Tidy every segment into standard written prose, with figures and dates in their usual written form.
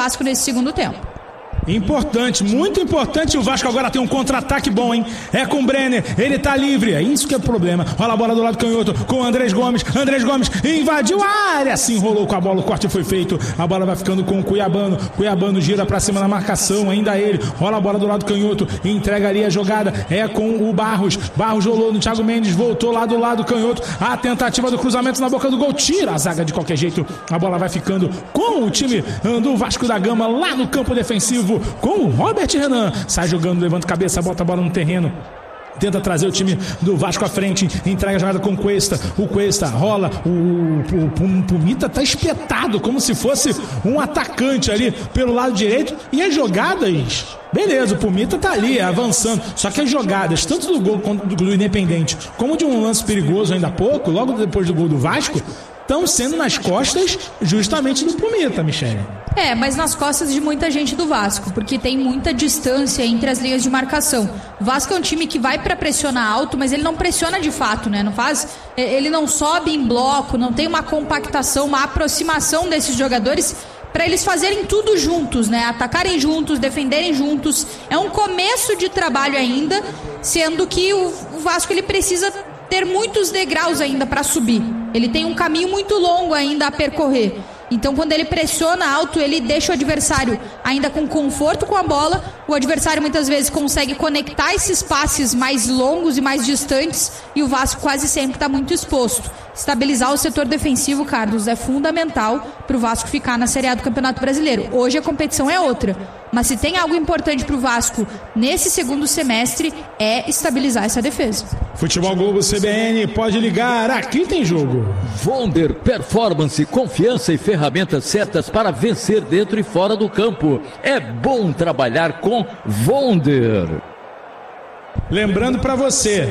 Vasco nesse segundo tempo. Importante, muito importante. O Vasco agora tem um contra-ataque bom, hein? É com o Brenner, ele tá livre. É isso que é o problema. Rola a bola do lado canhoto com o Andrés Gomes. Andrés Gomes invadiu a área, se enrolou com a bola, o corte foi feito. A bola vai ficando com o Cuiabano. Cuiabano gira pra cima na marcação, ainda ele. Rola a bola do lado canhoto, entrega ali a jogada. É com o Barros. Barros rolou no Thiago Mendes, voltou lá do lado canhoto. A tentativa do cruzamento na boca do gol. Tira a zaga de qualquer jeito. A bola vai ficando com o time do Vasco da Gama lá no campo defensivo, com o Robert Renan. Sai jogando, levanta a cabeça, bota a bola no terreno, tenta trazer o time do Vasco à frente, entrega a jogada com o Cuesta. O Cuesta rola, o Pumita tá espetado como se fosse um atacante ali pelo lado direito. E as jogadas, beleza, o Pumita tá ali avançando, só que as jogadas tanto do gol quanto do Independente, como de um lance perigoso ainda há pouco, logo depois do gol do Vasco, estão sendo nas costas justamente do Pumita, Michele. Mas nas costas de muita gente do Vasco, porque tem muita distância entre as linhas de marcação. O Vasco é um time que vai para pressionar alto, mas ele não pressiona de fato, né? Ele não sobe em bloco, não tem uma compactação, uma aproximação desses jogadores para eles fazerem tudo juntos, né? Atacarem juntos, defenderem juntos. É um começo de trabalho ainda, sendo que o Vasco ele precisa ter muitos degraus ainda para subir. Ele tem um caminho muito longo ainda a percorrer. Então, quando ele pressiona alto, ele deixa o adversário ainda com conforto com a bola. O adversário muitas vezes consegue conectar esses passes mais longos e mais distantes, e o Vasco quase sempre está muito exposto. Estabilizar o setor defensivo, Carlos, é fundamental para o Vasco ficar na Série A do Campeonato Brasileiro. Hoje a competição é outra, mas se tem algo importante para o Vasco nesse segundo semestre, é estabilizar essa defesa. Futebol Globo CBN, pode ligar, aqui tem jogo. Vonder, performance, confiança e ferramentas certas para vencer dentro e fora do campo. É bom trabalhar com Vonder. Lembrando para você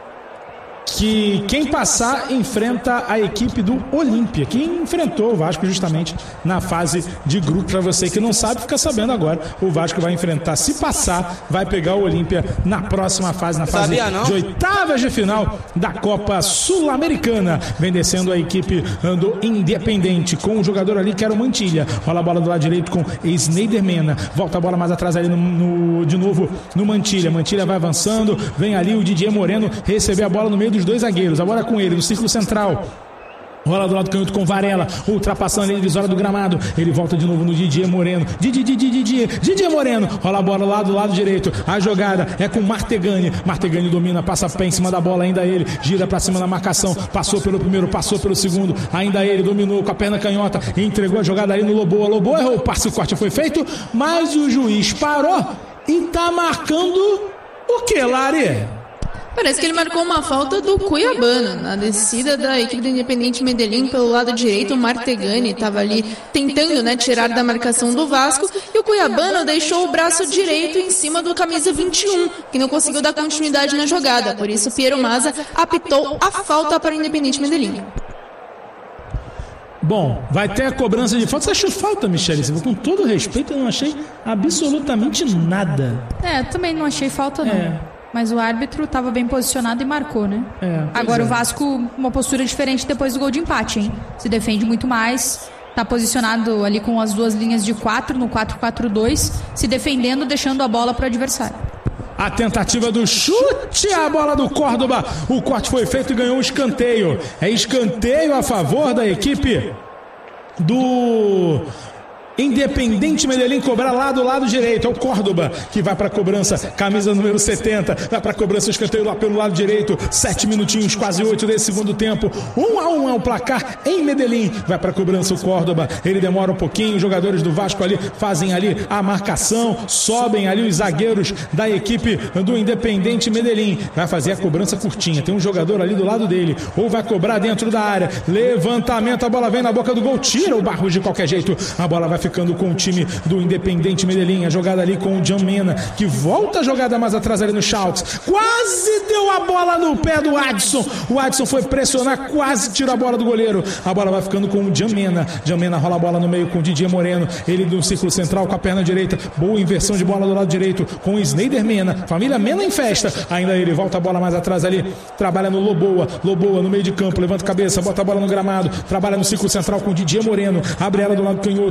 que quem passar enfrenta a equipe do Olímpia, que enfrentou o Vasco justamente na fase de grupo. Para você que não sabe, fica sabendo agora. O Vasco vai enfrentar, se passar, vai pegar o Olímpia na próxima fase, na fase de oitavas de final da Copa Sul-Americana. Vem descendo a equipe do Independente, com o jogador ali que era o Mantilha. Rola a bola do lado direito com Snyder Mena. Volta a bola mais atrás ali de novo no Mantilha. Mantilha vai avançando, vem ali o Didier Moreno receber a bola no meio dos dois zagueiros, agora com ele no círculo central. Rola do lado canhoto com Varela, ultrapassando a linha divisória do gramado. Ele volta de novo no Didier Moreno. Didier Moreno. Rola a bola lá do lado direito. A jogada é com Martegani. Martegani domina, passa pé em cima da bola. Ainda ele gira pra cima na marcação. Passou pelo primeiro, passou pelo segundo. Ainda ele dominou com a perna canhota. Entregou a jogada ali no Loboa. Loboa errou o passe, o corte foi feito. Mas o juiz parou e tá marcando o que, Lari? Parece que ele marcou uma falta do Cuiabano na descida da equipe do Independente Medellín pelo lado direito. O Martegani estava ali tentando, tirar da marcação do Vasco, e o Cuiabano deixou o braço direito em cima do camisa 21, que não conseguiu dar continuidade na jogada. Por isso, Piero Mazza apitou a falta para o Independente Medellín. Bom, vai ter a cobrança de falta. Você achou falta, Michele? Com todo respeito, eu não achei absolutamente nada. Também não achei falta, não. Mas o árbitro estava bem posicionado e marcou, né? Agora o Vasco, uma postura diferente depois do gol de empate, hein? Se defende muito mais, está posicionado ali com as duas linhas de 4, no 4-4-2, se defendendo, deixando a bola para o adversário. A tentativa do chute, a bola do Córdoba. O corte foi feito e ganhou um escanteio. É escanteio a favor da equipe do Independente Medellín, cobrar lá do lado direito. É o Córdoba que vai para a cobrança, camisa número 70, vai para a cobrança, o escanteio lá pelo lado direito. 7 minutinhos, quase 8 desse segundo tempo. 1-1 é o placar em Medellín. Vai para a cobrança o Córdoba, ele demora um pouquinho. Os jogadores do Vasco ali fazem ali a marcação, sobem ali os zagueiros da equipe do Independente Medellín. Vai fazer a cobrança curtinha, tem um jogador ali do lado dele, ou vai cobrar dentro da área. Levantamento, a bola vem na boca do gol, tira o Barros de qualquer jeito. A bola vai ficando com o time do Independente Medellín. A jogada ali com o Jan Mena, que volta a jogada mais atrás ali no Schultz. Quase deu a bola no pé do Adson. O Adson foi pressionar, quase tirou a bola do goleiro. A bola vai ficando com o Jan Mena. Jan Mena rola a bola no meio com o Didier Moreno. Ele no círculo central com a perna direita. Boa inversão de bola do lado direito com o Snyder Mena. Família Mena em festa. Ainda ele volta a bola mais atrás ali. Trabalha no Loboa. Loboa no meio de campo. Levanta a cabeça, bota a bola no gramado. Trabalha no círculo central com o Didier Moreno. Abre ela do lado canhoto. De novo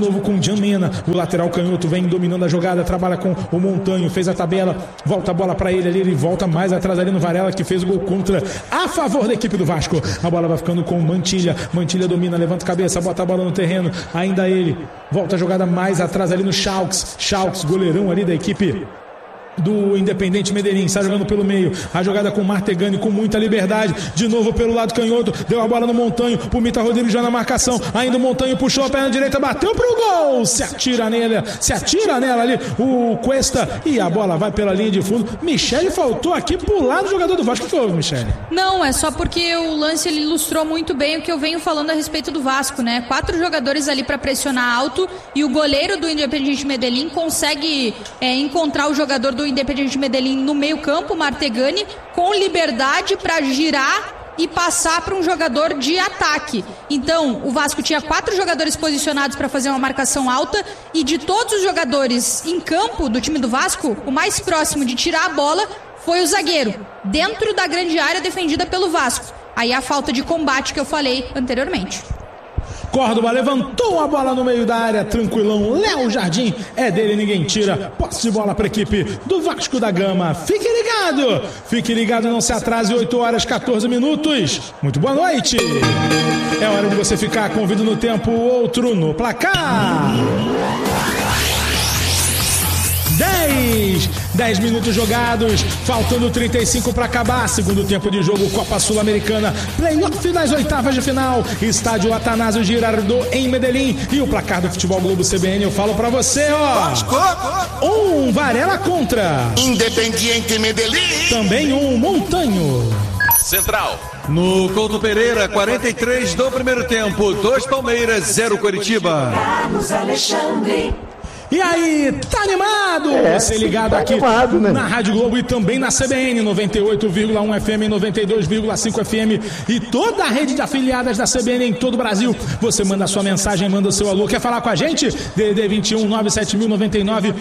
novo com o Jamena. O lateral canhoto vem dominando a jogada, trabalha com o Montanho, fez a tabela, volta a bola para ele ali, ele volta mais atrás ali no Varela, que fez o gol contra a favor da equipe do Vasco. A bola vai ficando com o Mantilha domina, levanta a cabeça, bota a bola no terreno, ainda ele, volta a jogada mais atrás ali no Schalks, goleirão ali da equipe do Independente Medellín, está jogando pelo meio, a jogada com o Martegani com muita liberdade, de novo pelo lado canhoto, deu a bola no Montanho, o Mita Rodrigues já na marcação, ainda o Montanho puxou a perna direita, bateu pro gol, se atira nela ali o Cuesta, e a bola vai pela linha de fundo. Michele faltou aqui pro lado do jogador do Vasco. O que houve, Michele? Não, é só porque o lance ele ilustrou muito bem o que eu venho falando a respeito do Vasco, né? 4 jogadores ali para pressionar alto, e o goleiro do Independente Medellín consegue encontrar o jogador do Independente Medellín no meio campo, Martegani, com liberdade para girar e passar para um jogador de ataque. Então, o Vasco tinha 4 jogadores posicionados para fazer uma marcação alta, e de todos os jogadores em campo do time do Vasco, o mais próximo de tirar a bola foi o zagueiro, dentro da grande área defendida pelo Vasco. Aí a falta de combate que eu falei anteriormente. Córdoba levantou a bola no meio da área, tranquilão. Léo Jardim é dele, ninguém tira. Posse de bola para a equipe do Vasco da Gama. Fique ligado, não se atrase. 8 horas 14 minutos. Muito boa noite. É hora de você ficar com um vídeo no tempo, outro no placar. 10 minutos jogados, faltando 35 para acabar. Segundo tempo de jogo, Copa Sul-Americana, playoff das oitavas de final, estádio Atanásio Girardot em Medellín. E o placar do Futebol Globo CBN, eu falo para você, ó. Varela contra Independiente Medellín. Também Montanho. Central. No Couto Pereira, 43 do primeiro tempo, 2 Palmeiras, 0 Coritiba. Carlos Alexandre. E aí, tá animado? Você ligado tá aqui animado, né? Na Rádio Globo e também na CBN 98,1 FM, 92,5 FM e toda a rede de afiliadas da CBN em todo o Brasil. Você manda a sua mensagem, manda o seu alô. Quer falar com a gente? DDD 21 97099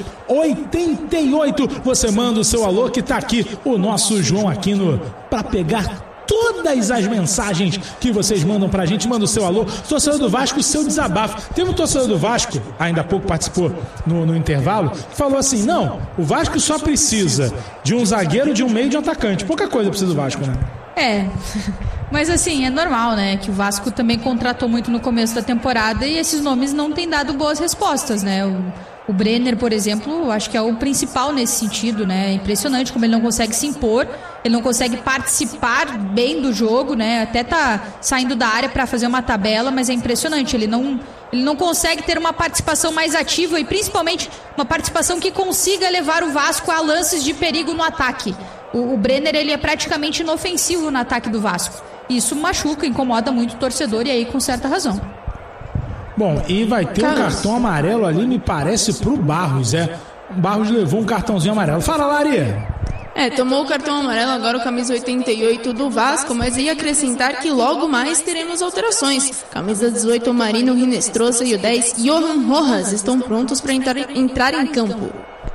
88. Você manda o seu alô, que tá aqui o nosso João Aquino pra pegar todas as mensagens que vocês mandam pra gente. Manda o seu alô. Torcedor do Vasco, seu desabafo. Teve um torcedor do Vasco, ainda há pouco participou no intervalo, que falou assim: não, o Vasco só precisa de um zagueiro, de um meio e de um atacante. Pouca coisa precisa do Vasco, né? Mas assim, é normal, né? Que o Vasco também contratou muito no começo da temporada e esses nomes não têm dado boas respostas, né? O Brenner, por exemplo, acho que é o principal nesse sentido, né? É impressionante como ele não consegue se impor, ele não consegue participar bem do jogo, né? Até tá saindo da área para fazer uma tabela, mas é impressionante, ele não consegue ter uma participação mais ativa e principalmente uma participação que consiga levar o Vasco a lances de perigo no ataque. O Brenner, ele é praticamente inofensivo no ataque do Vasco. Isso machuca, incomoda muito o torcedor, e aí com certa razão. Bom, e vai ter um cartão amarelo ali, me parece, pro Barros, O Barros levou um cartãozinho amarelo. Fala, Lari! Tomou o cartão amarelo agora o camisa 88 do Vasco, mas ia acrescentar que logo mais teremos alterações. Camisa 18, Marino Rinestrosa, e o 10, Johan Rojas, estão prontos para entrar em campo.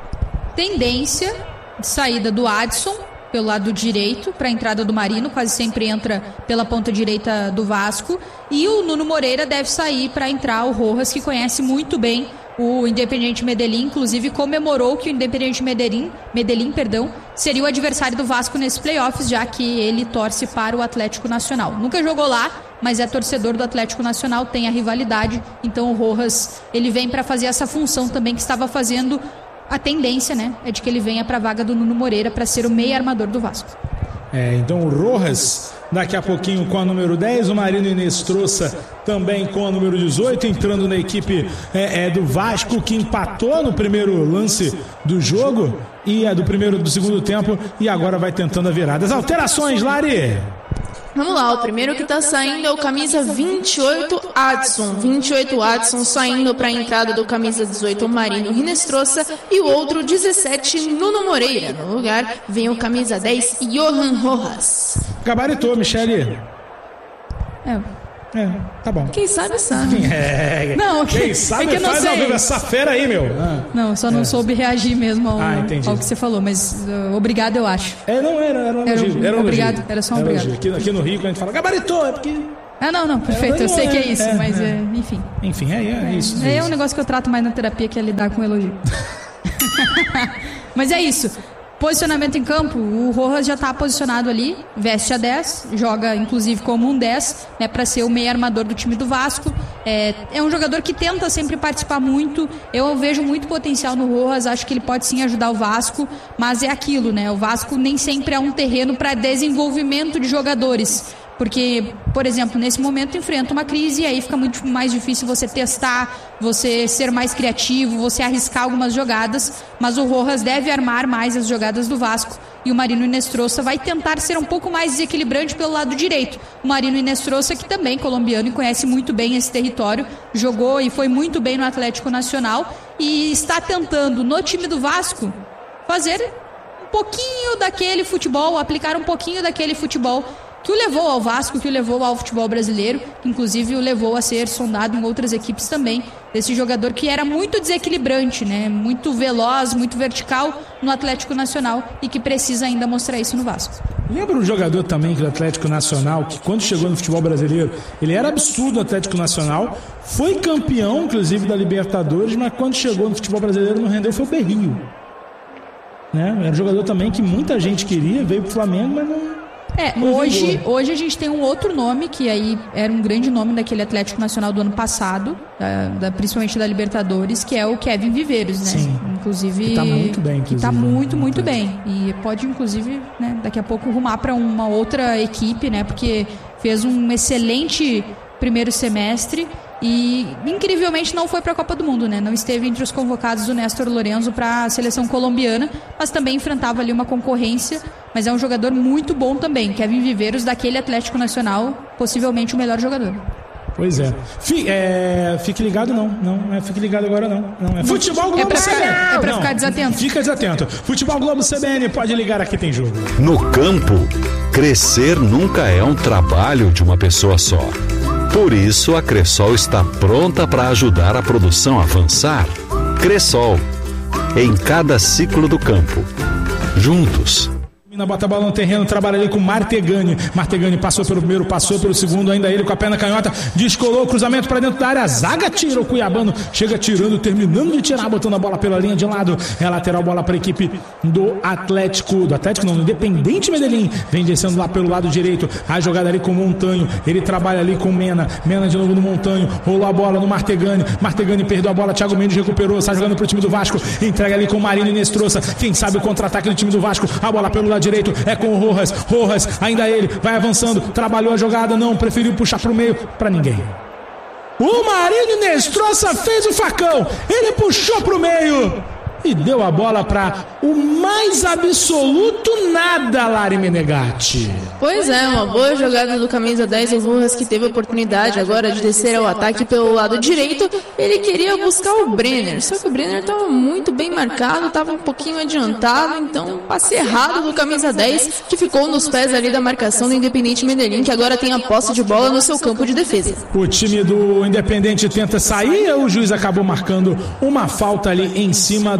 Tendência de saída do Adson pelo lado direito para a entrada do Marino, quase sempre entra pela ponta direita do Vasco, e o Nuno Moreira deve sair para entrar o Rojas, que conhece muito bem o Independiente Medellín, inclusive comemorou que o Independiente Medellín, seria o adversário do Vasco nesses playoffs, já que ele torce para o Atlético Nacional. Nunca jogou lá, mas é torcedor do Atlético Nacional, tem a rivalidade, então o Rojas, ele vem para fazer essa função também que estava fazendo. A tendência, né, é de que ele venha para a vaga do Nuno Moreira para ser o meio armador do Vasco. Então o Rojas, daqui a pouquinho com a número 10, o Marino Rinestrosa também com a número 18, entrando na equipe do Vasco, que empatou no primeiro lance do jogo, e do segundo tempo, e agora vai tentando a virada. As alterações, Lari! Vamos lá, o primeiro que está saindo é o camisa 28, Adson. 28, Adson, saindo para a entrada do camisa 18, Marino Rinestrosa, e o outro 17, Nuno Moreira. No lugar vem o camisa 10, Johan Rojas. Gabaritou, Michele. Tá bom. Quem sabe. Não, quem sabe que eu não sei. Ao vivo essa fera aí, meu. Não, só não soube reagir mesmo ao que você falou, mas obrigado, eu acho. Não era um elogio. Obrigado, era só um obrigado. Aqui no Rio, quando a gente fala gabaritou, é porque... Não, perfeito, eu sei que é isso, mas enfim. Enfim, é isso. É um negócio que eu trato mais na terapia, que é lidar com elogio. Mas é isso. Posicionamento em campo, o Rojas já está posicionado ali, veste a 10, joga inclusive como um 10, né, para ser o meio armador do time do Vasco. É um jogador que tenta sempre participar muito. Eu vejo muito potencial no Rojas, acho que ele pode sim ajudar o Vasco, mas é aquilo, né? O Vasco nem sempre é um terreno para desenvolvimento de jogadores. Porque, por exemplo, nesse momento enfrenta uma crise e aí fica muito mais difícil você testar, você ser mais criativo, você arriscar algumas jogadas, mas o Rojas deve armar mais as jogadas do Vasco e o Marino Inestrosa vai tentar ser um pouco mais desequilibrante pelo lado direito. O Marino Inestrosa, que também é colombiano e conhece muito bem esse território, jogou e foi muito bem no Atlético Nacional e está tentando, no time do Vasco, fazer um pouquinho daquele futebol, aplicar um pouquinho daquele futebol que o levou ao Vasco, que o levou ao futebol brasileiro, que inclusive o levou a ser sondado em outras equipes também, desse jogador que era muito desequilibrante, né? Muito veloz, muito vertical no Atlético Nacional e que precisa ainda mostrar isso no Vasco. Lembra um jogador também do Atlético Nacional, que quando chegou no futebol brasileiro, ele era absurdo no Atlético Nacional, foi campeão, inclusive, da Libertadores, mas quando chegou no futebol brasileiro não rendeu, foi o Berrio. Né? Era um jogador também que muita gente queria, veio pro Flamengo, mas não... Hoje a gente tem um outro nome, que aí era um grande nome daquele Atlético Nacional do ano passado, principalmente da Libertadores, que é o Kevin Viveiros, né? Sim. Inclusive, que tá muito bem, inclusive. Que tá muito bem. E pode, inclusive, né, daqui a pouco rumar para uma outra equipe, né? Porque fez um excelente primeiro semestre e incrivelmente não foi para a Copa do Mundo, né? Não esteve entre os convocados do Néstor Lorenzo para a seleção colombiana, mas também enfrentava ali uma concorrência, mas é um jogador muito bom também. Kevin Viveiros, daquele Atlético Nacional, possivelmente o melhor jogador. Pois é. Fique ligado não é fique ligado agora não é Futebol Globo CBN. É pra ficar desatento. Fica desatento. Futebol Globo CBN, pode ligar, aqui tem jogo. No campo, crescer nunca é um trabalho de uma pessoa só. Por isso, a Cressol está pronta para ajudar a produção a avançar. Cressol, em cada ciclo do campo. Juntos. Bota a bola no terreno, trabalha ali com Martegani. Martegani passou pelo primeiro, passou pelo segundo, ainda ele com a perna canhota, descolou o cruzamento para dentro da área, a zaga tira, o Cuiabano chega tirando, terminando de tirar, botando a bola pela linha de lado. É lateral, bola para a equipe do Independente Medellín, vem descendo lá pelo lado direito, a jogada ali com o Montanho, ele trabalha ali com o Mena de novo no Montanho, rolou a bola no Martegani perdeu a bola, Thiago Mendes recuperou, está jogando pro time do Vasco, entrega ali com o Marino Inestrosa, quem sabe o contra-ataque do time do Vasco, a bola pelo lado direito, é com o Rojas, ainda ele, vai avançando, trabalhou a jogada, não, preferiu puxar pro meio, pra ninguém. O Marino Inestrosa fez o facão, ele puxou pro meio e deu a bola para o mais absoluto nada, Lari Menegatti. Pois é, uma boa jogada do camisa 10, o Rojas, que teve a oportunidade agora de descer ao ataque pelo lado direito. Ele queria buscar o Brenner, só que o Brenner estava muito bem marcado, estava um pouquinho adiantado, então passe errado do camisa 10, que ficou nos pés ali da marcação do Independente Medellín, que agora tem a posse de bola no seu campo de defesa. O time do Independente tenta sair, o juiz acabou marcando uma falta ali em cima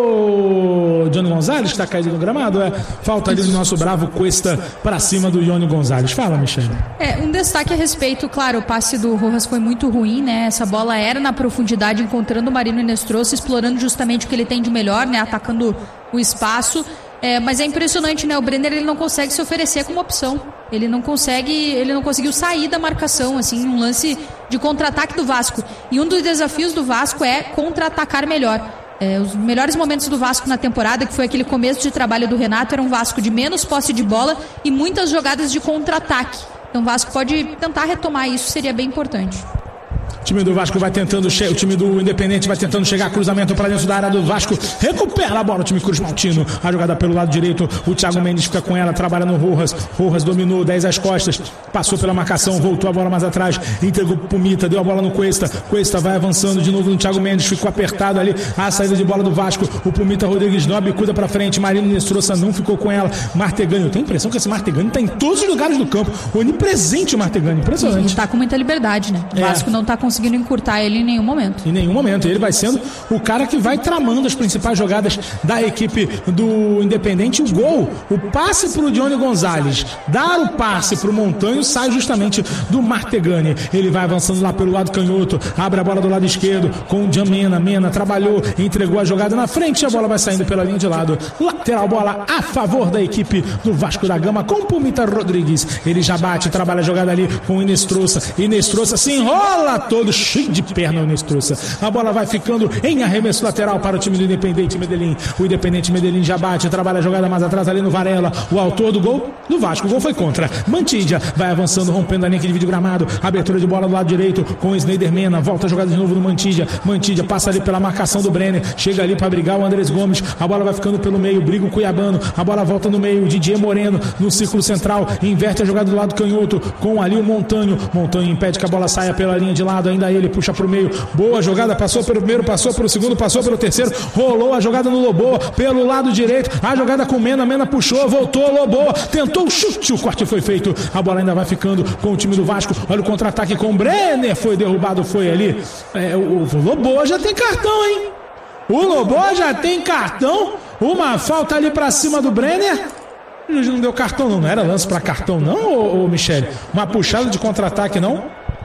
do Johnny Gonzalez, que está caído no gramado. Falta ali do nosso bravo Cuesta para cima do Johnny Gonzalez. Fala, Michele. Um destaque a respeito, claro, o passe do Rojas foi muito ruim, né? Essa bola era na profundidade, encontrando o Marino Inestrosa, explorando justamente o que ele tem de melhor, né? Atacando o espaço. Mas é impressionante, né? O Brenner, ele não consegue se oferecer como opção. Ele não conseguiu sair da marcação, assim, um lance de contra-ataque do Vasco. E um dos desafios do Vasco é contra-atacar melhor. Os melhores momentos do Vasco na temporada, que foi aquele começo de trabalho do Renato, era um Vasco de menos posse de bola e muitas jogadas de contra-ataque. Então o Vasco pode tentar retomar isso, seria bem importante. O time do Vasco vai tentando, o time do Independente vai tentando chegar, cruzamento para dentro da área do Vasco, recupera a bola o time Cruz Maltino, a jogada pelo lado direito, o Thiago Mendes fica com ela, trabalha no Rojas dominou, 10 às costas, passou pela marcação, voltou a bola mais atrás, entregou pro Pumita, deu a bola no Cuesta vai avançando de novo no Thiago Mendes, ficou apertado ali, a saída de bola do Vasco, o Pumita Rodrigues Nobre cuida pra frente, Marino Inestrosa não ficou com ela, Martegani, eu tenho a impressão que esse Martegani tá em todos os lugares do campo, onipresente o Martegani, impressionante. E tá com muita liberdade, né? O Vasco não tá conseguindo conseguindo encurtar ele em nenhum momento. Em nenhum momento. Ele vai sendo o cara que vai tramando as principais jogadas da equipe do Independente. O gol, o passe pro Johnny Gonzalez, dar o passe pro Montanho, sai justamente do Martegani. Ele vai avançando lá pelo lado canhoto, abre a bola do lado esquerdo com o Jamena. Mena trabalhou, entregou a jogada na frente, a bola vai saindo pela linha de lado. Lateral, bola a favor da equipe do Vasco da Gama com Pumita Rodrigues. Ele já bate, trabalha a jogada ali com o Inestrosa. Inestrosa se enrola todo, cheio de perna o Inestrosa. A bola vai ficando em arremesso lateral para o time do Independente Medellín. O Independente Medellín já bate, trabalha a jogada mais atrás ali no Varela. O autor do gol do Vasco. O gol foi contra. Mantídia vai avançando, rompendo a linha que divide o gramado. Abertura de bola do lado direito com o Snyder Mena. Volta a jogada de novo no Mantídia. Mantídia passa ali pela marcação do Brenner. Chega ali para brigar o Andrés Gomes. A bola vai ficando pelo meio. Briga o Cuiabano. A bola volta no meio. Didier Moreno no círculo central. Inverte a jogada do lado canhoto com ali o Montanho. Montanho impede que a bola saia pela linha de lado. Ainda ele puxa pro meio. Boa jogada. Passou pelo primeiro, passou pelo segundo, passou pelo terceiro. Rolou a jogada no Loboa pelo lado direito. A jogada com Mena. Mena puxou, voltou. Loboa tentou o chute. O corte foi feito. A bola ainda vai ficando com o time do Vasco. Olha o contra-ataque com o Brenner. Foi derrubado, foi ali. O Loboa já tem cartão, hein? O Loboa já tem cartão. Uma falta ali pra cima do Brenner. O juiz não deu cartão, não. Não era lance pra cartão, não, ô Michele? Uma puxada de contra-ataque, não?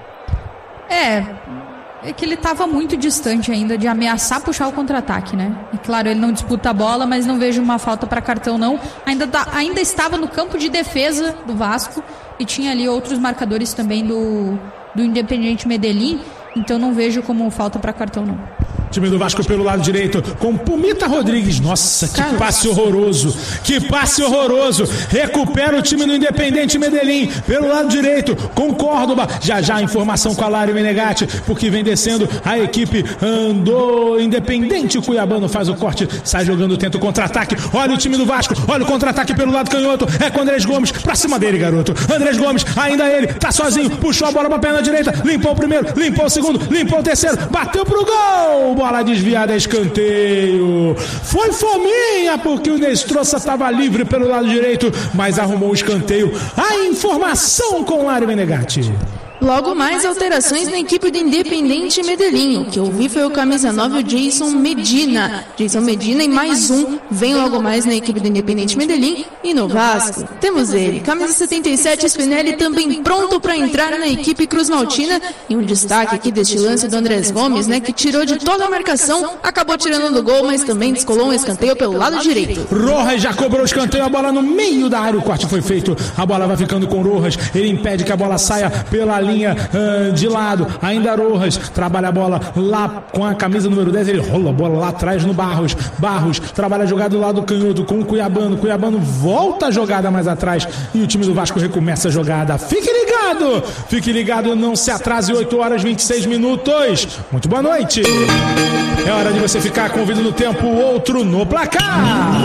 É que ele estava muito distante ainda de ameaçar puxar o contra-ataque, né? E claro, ele não disputa a bola, mas não vejo uma falta para cartão, não. Ainda estava no campo de defesa do Vasco e tinha ali outros marcadores também do Independiente Medellín, então não vejo como falta para cartão, não. Time do Vasco pelo lado direito com Pumita Rodrigues. Nossa, que passe horroroso. Que passe horroroso. Recupera o time do Independente Medellín pelo lado direito com Córdoba. Já a informação com a Lário Menegatti, porque vem descendo a equipe do Independente. Cuiabano faz o corte, sai jogando, tenta o contra-ataque. Olha o time do Vasco. Olha o contra-ataque pelo lado canhoto. É com o Andrés Gomes. Pra cima dele, garoto. Andrés Gomes, ainda ele. Tá sozinho. Puxou a bola pra perna direita. Limpou o primeiro. Limpou o segundo. Limpou o terceiro. Bateu pro gol. Bola desviada, escanteio. Foi fominha, porque o Nestroça estava livre pelo lado direito, mas arrumou o escanteio. A informação com o Lário Menegatti. Logo mais alterações na equipe do Independente Medellín. O que eu vi foi o camisa 9, o Jason Medina. Jason Medina e mais um vem logo mais na equipe do Independente Medellín. E no Vasco temos ele, camisa 77, Spinelli, também pronto para entrar na equipe Cruz Maltina. E um destaque aqui deste lance do Andrés Gomes, né, que tirou de toda a marcação, acabou tirando do gol, mas também descolou um escanteio pelo lado direito. Rojas já cobrou o escanteio, a bola no meio da área, o corte foi feito. A bola vai ficando com Rojas, ele impede que a bola saia pela linha de lado. Ainda Rojas trabalha a bola lá com a camisa número 10, ele rola a bola lá atrás no Barros. Barros trabalha a jogada do lado canhoto com o Cuiabano. Cuiabano volta a jogada mais atrás e o time do Vasco recomeça a jogada. Fique ligado, não se atrase. 8 horas 26 minutos. Muito boa noite. É hora de você ficar com o vídeo no tempo, outro no placar.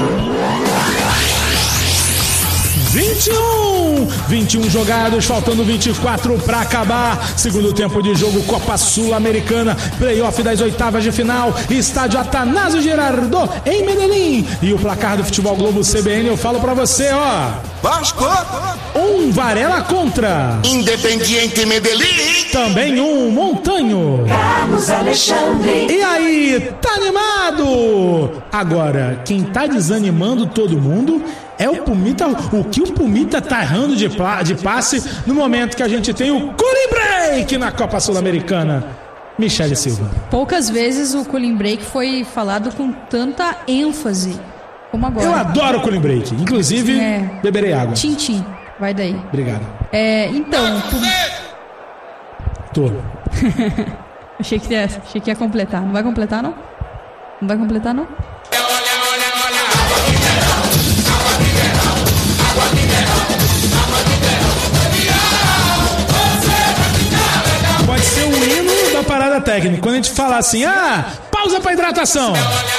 21 jogados, faltando 24 para acabar. Segundo tempo de jogo, Copa Sul-Americana, playoff das oitavas de final, estádio Atanásio Girardot em Medellín. E o placar do Futebol Globo CBN, eu falo para você, ó. Vasco. Varela contra Independiente Medellín. Também Montanho. Carlos Alexandre. E aí, tá animado? Agora, quem tá desanimando todo mundo é o Pumita. O que o Pumita tá errando de passe no momento que a gente tem o cooling break na Copa Sul-Americana. Michele Silva. Poucas vezes o cooling break foi falado com tanta ênfase como agora. Eu adoro o cooling break. Inclusive, beberei água. Tintim. Vai daí. Obrigado. Então... Tô. Achei que ia completar. Não vai completar, não? Não vai completar, não? Pode ser o hino da parada técnica. Quando a gente fala assim, pausa pra hidratação.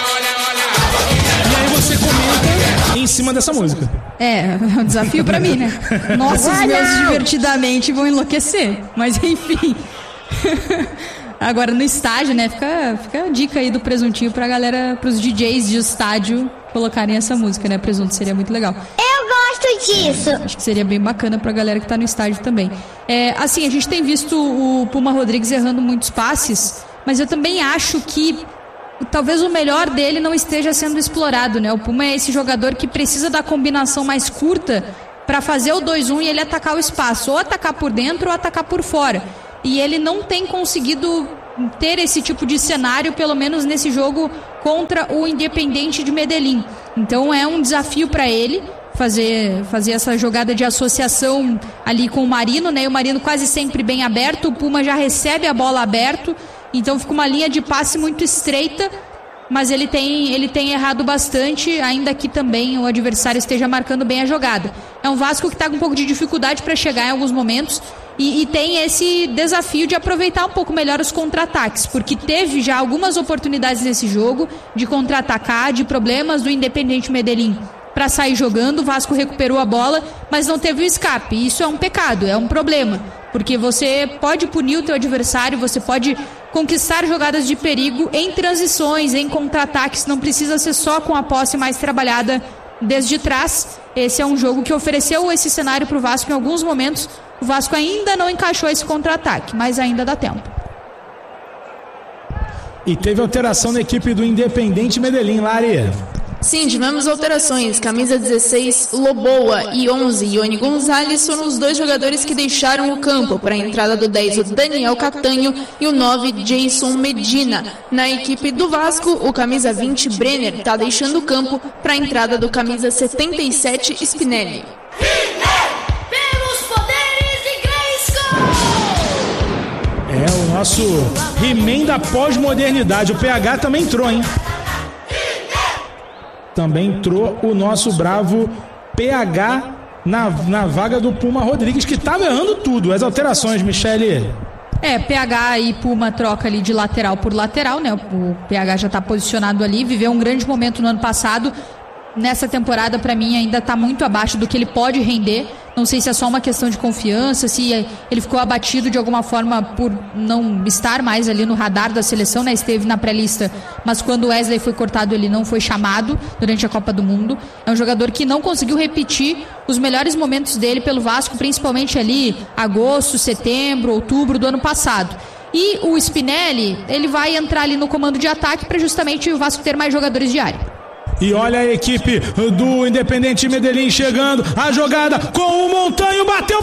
E aí você comenta em cima dessa música. É um desafio pra mim, né? Nossa, os meus divertidamente vão enlouquecer. Mas enfim. Agora no estádio, né? Fica a dica aí do presuntinho pra galera, pros DJs de estádio colocarem essa música, né? Presunto seria muito legal. Eu gosto disso. Acho que seria bem bacana pra galera que tá no estádio também. Assim, a gente tem visto o Puma Rodrigues errando muitos passes, mas eu também acho que talvez o melhor dele não esteja sendo explorado, né? O Puma é esse jogador que precisa da combinação mais curta para fazer o 2-1 e ele atacar o espaço, ou atacar por dentro ou atacar por fora. E ele não tem conseguido ter esse tipo de cenário, pelo menos nesse jogo contra o Independiente de Medellín. Então é um desafio para ele fazer essa jogada de associação ali com o Marino, né? E o Marino quase sempre bem aberto, o Puma já recebe a bola aberto, então fica uma linha de passe muito estreita, mas ele tem errado bastante, ainda que também o adversário esteja marcando bem a jogada. É um Vasco que está com um pouco de dificuldade para chegar em alguns momentos e tem esse desafio de aproveitar um pouco melhor os contra-ataques, porque teve já algumas oportunidades nesse jogo de contra-atacar, de problemas do Independiente Medellín para sair jogando. O Vasco recuperou a bola, mas não teve o escape. Isso é um pecado, é um problema, porque você pode punir o teu adversário, você pode conquistar jogadas de perigo em transições, em contra-ataques, não precisa ser só com a posse mais trabalhada desde trás. Esse é um jogo que ofereceu esse cenário para o Vasco em alguns momentos. O Vasco ainda não encaixou esse contra-ataque, mas ainda dá tempo. E teve alteração na equipe do Independiente Medellín, Lari. Sim, tivemos alterações. Camisa 16, Loboa, e 11, Ione Gonzalez, foram os dois jogadores que deixaram o campo. Para a entrada do 10, o Daniel Catanho, e o 9, Jason Medina. Na equipe do Vasco, o camisa 20, Brenner, está deixando o campo para a entrada do camisa 77, Spinelli. É o nosso He-Man da pós-modernidade. O PH também entrou, hein? Também entrou o nosso bravo PH na vaga do Puma Rodrigues, que estava errando tudo. As alterações, Michele. PH e Puma troca ali de lateral por lateral, né? O PH já está posicionado ali, viveu um grande momento no ano passado. Nessa temporada, para mim, ainda está muito abaixo do que ele pode render. Não sei se é só uma questão de confiança, se ele ficou abatido de alguma forma por não estar mais ali no radar da seleção, né? Esteve na pré-lista, mas quando o Wesley foi cortado, ele não foi chamado durante a Copa do Mundo. É um jogador que não conseguiu repetir os melhores momentos dele pelo Vasco, principalmente ali agosto, setembro, outubro do ano passado. E o Spinelli, ele vai entrar ali no comando de ataque para justamente o Vasco ter mais jogadores de área. E olha a equipe do Independiente Medellín chegando, a jogada com o Montanho, bateu